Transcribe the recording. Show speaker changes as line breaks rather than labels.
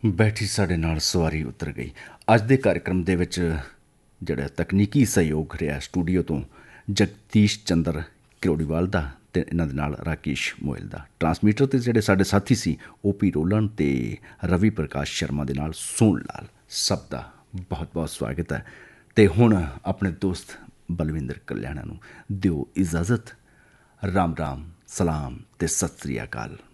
ਬੈਠੀ ਸਾਡੇ ਨਾਲ ਸਵਾਰੀ ਉਤਰ ਗਈ। ਅੱਜ ਦੇ ਕਾਰਿਕ੍ਰਮ ਦੇ ਵਿੱਚ ਜਿਹੜਾ ਤਕਨੀਕੀ ਸਹਿਯੋਗ ਰਿਹਾ ਸਟੂਡੀਓ ਤੋਂ ਜਗਦੀਸ਼ ਚੰਦਰ ਕਿਰੋੜੀਵਾਲ ਦਾ ਅਤੇ ਇਹਨਾਂ ਦੇ ਨਾਲ ਰਾਕੇਸ਼ ਮੋਇਲ ਦਾ। ਟਰਾਂਸਮੀਟਰ 'ਤੇ ਜਿਹੜੇ ਸਾਡੇ ਸਾਥੀ ਸੀ ਓਪੀ ਰੋਲਨ ਅਤੇ ਰਵੀ ਪ੍ਰਕਾਸ਼ ਸ਼ਰਮਾ ਦੇ ਨਾਲ ਸੋਹਣ ਲਾਲ। ਸਭ ਦਾ ਬਹੁਤ ਬਹੁਤ ਸਵਾਗਤ ਹੈ। ਅਤੇ ਹੁਣ ਆਪਣੇ ਦੋਸਤ ਬਲਵਿੰਦਰ ਕਲਿਆਣਾ ਨੂੰ ਦਿਓ ਇਜਾਜ਼ਤ। ਰਾਮ ਰਾਮ, ਸਲਾਮ ਅਤੇ ਸਤਿ ਸ੍ਰੀ ਅਕਾਲ।